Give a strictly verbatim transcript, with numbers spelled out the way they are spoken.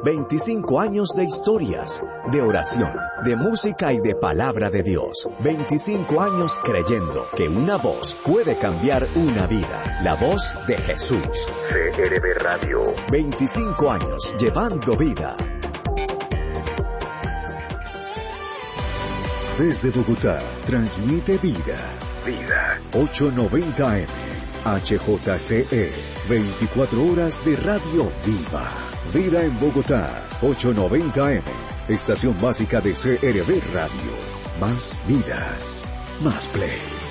veinticinco años de historias, de oración, de música y de palabra de Dios. veinticinco años creyendo que una voz puede cambiar una vida. La voz de Jesús. C R V Radio. veinticinco años llevando vida. Desde Bogotá, transmite vida. Vida. ochocientos noventa M. H J C E. veinticuatro horas de radio viva. Vida en Bogotá. ochocientos noventa M. Estación básica de C R V Radio. Más vida. Más play.